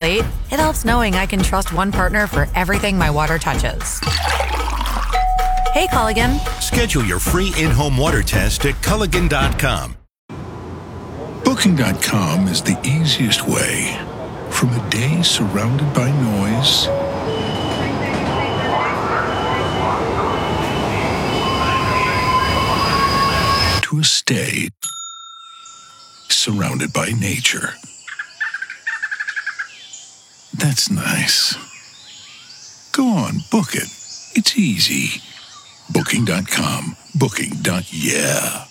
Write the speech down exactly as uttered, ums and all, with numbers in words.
plate, it helps knowing I can trust one partner for everything my water touches. Hey, Culligan. Schedule your free in-home water test at Culligan dot com. Booking dot com is the easiest way from a day surrounded by noise to a stay surrounded by nature. That's nice. Go on, book it. It's easy. Booking dot com. Booking. Yeah.